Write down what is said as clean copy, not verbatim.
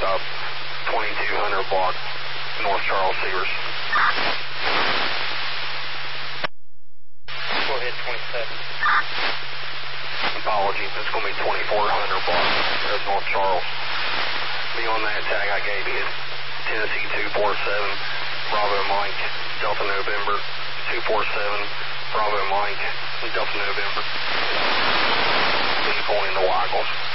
stop 2200 block, North Charles Sears. Go ahead, 27. Apologies, it's going to be 2400 block, there's North Charles. Be on that tag I gave you, Tennessee 247, Bravo Mike, Delta November, 247, Bravo Mike, Delta November. Be going into Waggles.